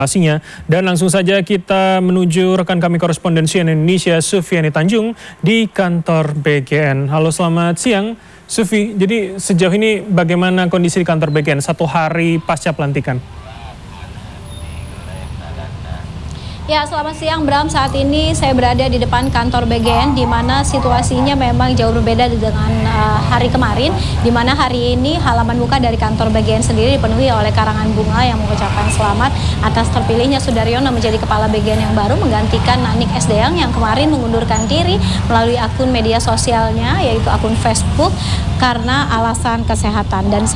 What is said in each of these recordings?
Pastinya. Dan langsung saja kita menuju rekan kami korespondensi Indonesia Sufiani Tanjung di kantor BGN. Halo, selamat siang Sufi. Jadi sejauh ini bagaimana kondisi di kantor BGN satu hari pasca pelantikan? Ya, selamat siang Bram. Saat ini saya berada di depan kantor BGN di mana situasinya memang jauh berbeda dengan hari kemarin, di mana hari ini halaman muka dari kantor BGN sendiri dipenuhi oleh karangan bunga yang mengucapkan selamat atas terpilihnya Sudaryono menjadi kepala BGN yang baru menggantikan Nanik Sdeang yang kemarin mengundurkan diri melalui akun media sosialnya yaitu akun Facebook karena alasan kesehatan. Dan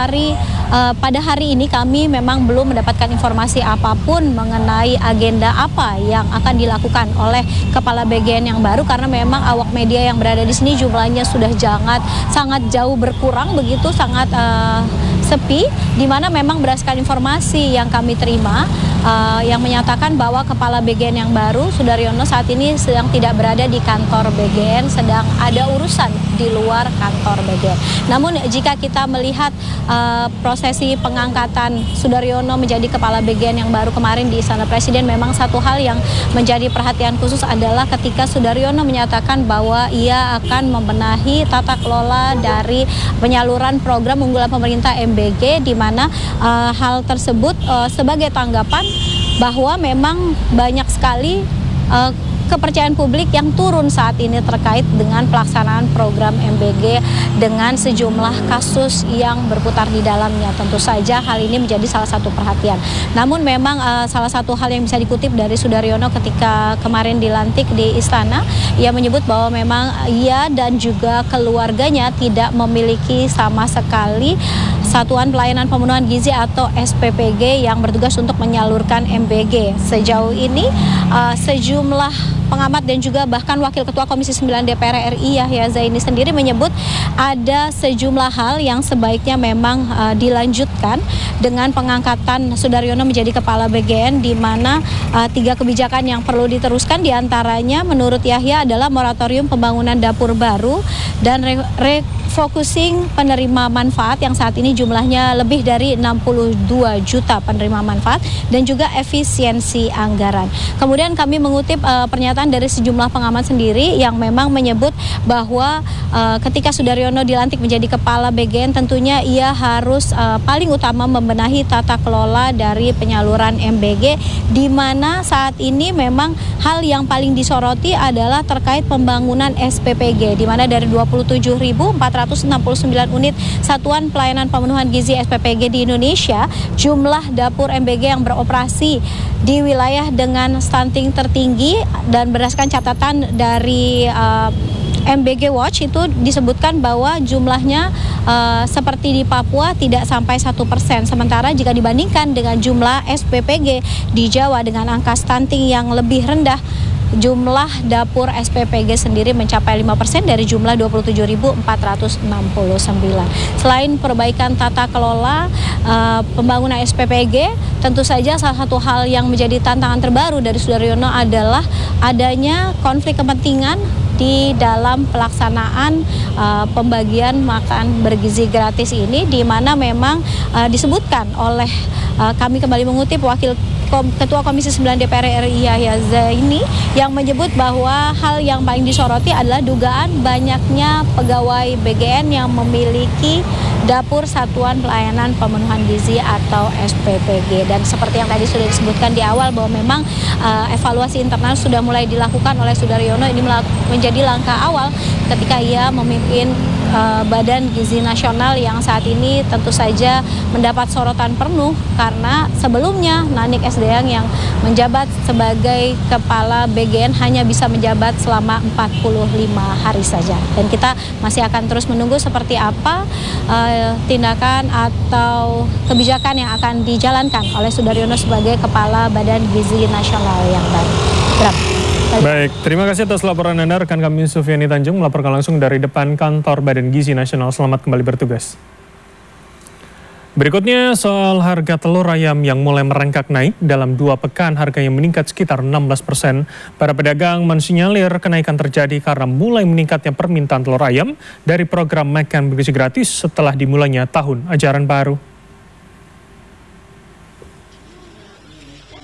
pada hari ini kami memang belum mendapatkan informasi apapun mengenai agenda apa yang akan dilakukan oleh kepala BGN yang baru, karena memang awak media yang berada di sini jumlahnya sudah sangat jauh berkurang, begitu sangat sepi, di mana memang berdasarkan informasi yang kami terima yang menyatakan bahwa kepala BGN yang baru Sudaryono saat ini sedang tidak berada di kantor BGN, sedang ada urusan di luar kantor BGN. Namun jika kita melihat prosesi pengangkatan Sudaryono menjadi kepala BGN yang baru kemarin di Istana Presiden, memang satu hal yang menjadi perhatian khusus adalah ketika Sudaryono menyatakan bahwa ia akan membenahi tata kelola dari penyaluran program unggulan pemerintah MBG, di mana hal tersebut sebagai tanggapan bahwa memang banyak sekali kepercayaan publik yang turun saat ini terkait dengan pelaksanaan program MBG dengan sejumlah kasus yang berputar di dalamnya. Tentu saja hal ini menjadi salah satu perhatian. Namun memang salah satu hal yang bisa dikutip dari Sudaryono ketika kemarin dilantik di Istana, ia menyebut bahwa memang ia dan juga keluarganya tidak memiliki sama sekali Satuan Pelayanan Pemenuhan Gizi atau SPPG yang bertugas untuk menyalurkan MBG. Sejauh ini sejumlah pengamat dan juga bahkan Wakil Ketua Komisi 9 DPR RI Yahya Zaini sendiri menyebut ada sejumlah hal yang sebaiknya memang dilanjutkan dengan pengangkatan Sudaryono menjadi kepala BGN, di mana 3 kebijakan yang perlu diteruskan diantaranya menurut Yahya adalah moratorium pembangunan dapur baru dan refocusing penerima manfaat yang saat ini jumlahnya lebih dari 62 juta penerima manfaat, dan juga efisiensi anggaran. Kemudian kami mengutip pernyataan dari sejumlah pengamat sendiri yang memang menyebut bahwa ketika Sudaryono dilantik menjadi kepala BGN, tentunya ia harus paling utama membenahi tata kelola dari penyaluran MBG, di mana saat ini memang hal yang paling disoroti adalah terkait pembangunan SPPG, di mana dari 27.469 unit Satuan Pelayanan Pemenuhan Gizi SPPG di Indonesia, jumlah dapur MBG yang beroperasi di wilayah dengan stunting tertinggi, dan berdasarkan catatan dari MBG Watch itu disebutkan bahwa jumlahnya seperti di Papua tidak sampai 1%. Sementara jika dibandingkan dengan jumlah SPPG di Jawa dengan angka stunting yang lebih rendah, jumlah dapur SPPG sendiri mencapai 5% dari jumlah 27.469. Selain perbaikan tata kelola pembangunan SPPG, tentu saja salah satu hal yang menjadi tantangan terbaru dari Sudaryono adalah adanya konflik kepentingan di dalam pelaksanaan pembagian makan bergizi gratis ini, di mana memang disebutkan oleh kami kembali mengutip Wakil Ketua Komisi 9 DPR RI Yahya Zaini yang menyebut bahwa hal yang paling disoroti adalah dugaan banyaknya pegawai BGN yang memiliki dapur Satuan Pelayanan Pemenuhan Gizi atau SPPG. Dan seperti yang tadi sudah disebutkan di awal bahwa memang evaluasi internal sudah mulai dilakukan oleh Sudaryono. Ini menjadi langkah awal ketika ia memimpin Badan Gizi Nasional yang saat ini tentu saja mendapat sorotan penuh karena sebelumnya Nanik Sdeang yang menjabat sebagai kepala BGN hanya bisa menjabat selama 45 hari saja. Dan kita masih akan terus menunggu seperti apa tindakan atau kebijakan yang akan dijalankan oleh Sudaryono sebagai kepala Badan Gizi Nasional yang baru. Baik, terima kasih atas laporan Anda, rekan kami Sufiani Tanjung melaporkan langsung dari depan kantor Badan Gizi Nasional. Selamat kembali bertugas. Berikutnya soal harga telur ayam yang mulai merengkak naik. Dalam 2 pekan harganya meningkat sekitar 16%. Para pedagang mensinyalir kenaikan terjadi karena mulai meningkatnya permintaan telur ayam dari program makan bergizi gratis setelah dimulainya tahun ajaran baru.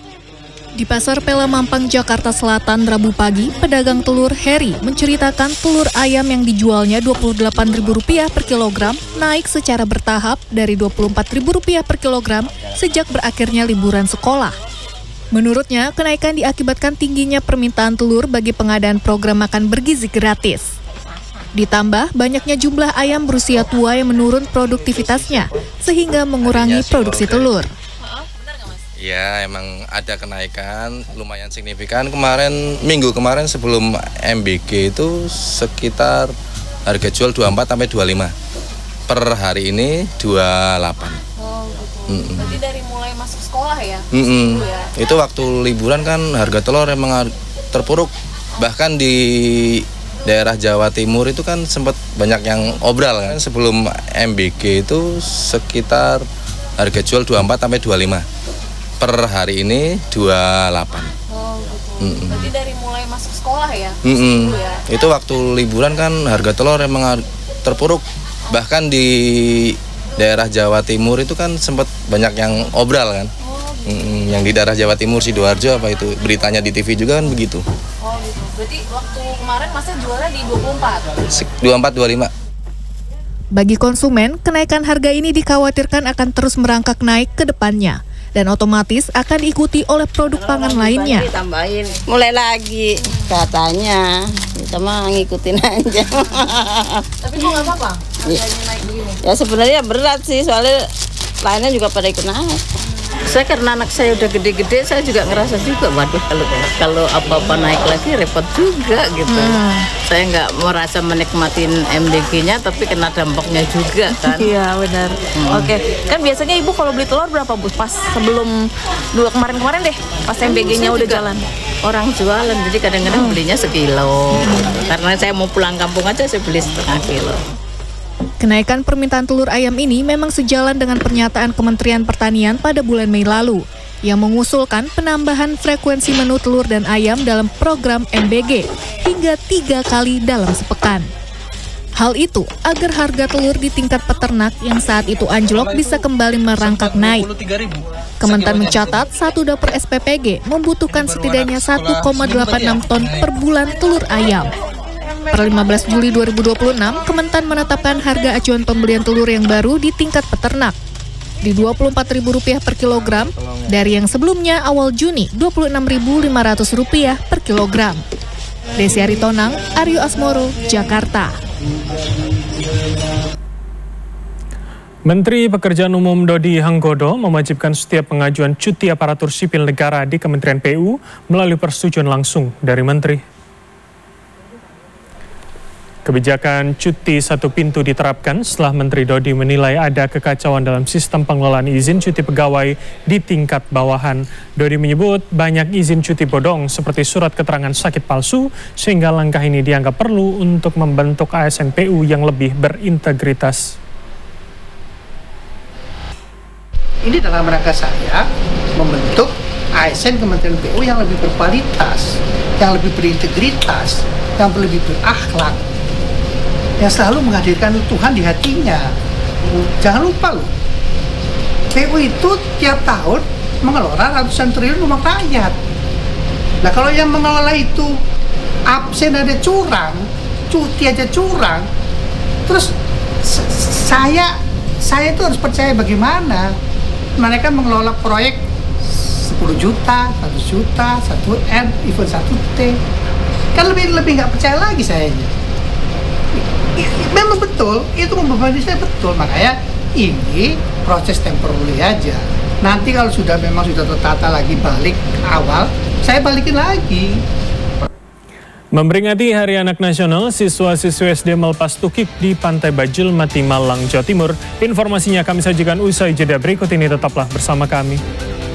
Di Pasar Pela Mampang, Jakarta Selatan, Rabu pagi, pedagang telur Heri menceritakan telur ayam yang dijualnya Rp28.000 per kilogram naik secara bertahap dari Rp24.000 per kilogram sejak berakhirnya liburan sekolah. Menurutnya, kenaikan diakibatkan tingginya permintaan telur bagi pengadaan program makan bergizi gratis. Ditambah banyaknya jumlah ayam berusia tua yang menurun produktivitasnya, sehingga mengurangi produksi telur. Ya, emang ada kenaikan lumayan signifikan. Minggu kemarin sebelum MBG itu sekitar harga jual 24 sampai 25. Per hari ini 28. Oh, gitu. Berarti dari mulai masuk sekolah ya? Ya? Itu waktu liburan kan harga telur emang terpuruk. Bahkan di daerah Jawa Timur itu kan sempat banyak yang obral kan. Sebelum MBG itu sekitar harga jual 24 sampai 25. Per hari ini 28. Oh, gitu. Berarti dari mulai masuk sekolah ya? Ya? Itu waktu liburan kan harga telur emang terpuruk. Bahkan di daerah Jawa Timur itu kan sempat banyak yang obral kan. Oh, gitu. Yang di daerah Jawa Timur, Sidoarjo apa itu, beritanya di TV juga kan begitu. Oh, gitu. Berarti waktu kemarin Masnya jualnya di 24? 24-25. Bagi konsumen, kenaikan harga ini dikhawatirkan akan terus merangkak naik ke depannya dan otomatis akan diikuti oleh produk pangan lainnya. Tambahin, mulai lagi katanya, kita mah ngikutin aja. Tapi kok nggak apa-apa? Harganya naik begini? Ya sebenarnya berat sih, soalnya lainnya juga pada ikut naik. Saya karena anak saya udah gede-gede, saya juga ngerasa juga, waduh kalau apa-apa naik lagi repot juga gitu. Saya nggak merasa menikmatin MDG-nya, tapi kena dampaknya juga kan. Iya benar. Oke, kan biasanya ibu kalau beli telur berapa bu? Pas sebelum kemarin deh, pas MBG-nya udah jalan. Orang jualan, jadi kadang-kadang belinya sekilo. Karena saya mau pulang kampung aja, saya beli setengah kilo. Kenaikan permintaan telur ayam ini memang sejalan dengan pernyataan Kementerian Pertanian pada bulan Mei lalu yang mengusulkan penambahan frekuensi menu telur dan ayam dalam program MBG hingga 3 kali dalam sepekan. Hal itu agar harga telur di tingkat peternak yang saat itu anjlok bisa kembali merangkak naik. Kementan mencatat satu dapur SPPG membutuhkan setidaknya 1,86 ton per bulan telur ayam. Per 15 Juli 2026, Kementan menetapkan harga acuan pembelian telur yang baru di tingkat peternak di Rp24.000 per kilogram dari yang sebelumnya awal Juni Rp26.500 per kilogram. Desi Aritonang, Aryo Asmoro, Jakarta. Menteri Pekerjaan Umum Dodi Hanggodo mewajibkan setiap pengajuan cuti aparatur sipil negara di Kementerian PU melalui persetujuan langsung dari Menteri. Kebijakan cuti satu pintu diterapkan setelah Menteri Dodi menilai ada kekacauan dalam sistem pengelolaan izin cuti pegawai di tingkat bawahan. Dodi menyebut banyak izin cuti bodong seperti surat keterangan sakit palsu, sehingga langkah ini dianggap perlu untuk membentuk ASN PU yang lebih berintegritas. Ini dalam rangka saya membentuk ASN Kementerian PU yang lebih berkualitas, yang lebih berintegritas, yang lebih berakhlak, yang selalu menghadirkan Tuhan di hatinya. Jangan lupa loh, PU itu tiap tahun mengelola ratusan triliun uang rakyat. Nah kalau yang mengelola itu absen ada curang, cuti aja curang, terus saya itu harus percaya bagaimana mereka mengelola proyek 10 juta, 100 juta, 1M, even 1T. Kan lebih nggak percaya lagi saya. Memang betul, itu membebani saya betul. Makanya ini proses temporary aja. Nanti kalau memang sudah tertata lagi balik ke awal, saya balikin lagi. Memperingati Hari Anak Nasional, siswa-siswi SD melepas tukik di Pantai Bajul, Mati, Malang, Jawa Timur. Informasinya kami sajikan usai jeda berikut ini, tetaplah bersama kami.